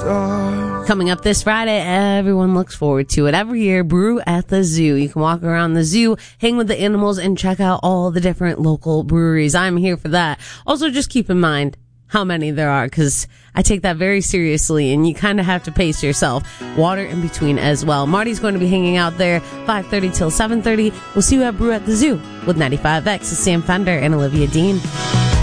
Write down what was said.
Coming up this Friday, everyone looks forward to it. Every year, Brew at the Zoo. You can walk around the zoo, hang with the animals, and check out all the different local breweries. I'm here for that. Also, just keep in mind how many there are, because I take that very seriously, and you kind of have to pace yourself. Water in between as well. Marty's going to be hanging out there 5:30 till 7:30. We'll see you at Brew at the Zoo with 95X. It's Sam Fender and Olivia Dean.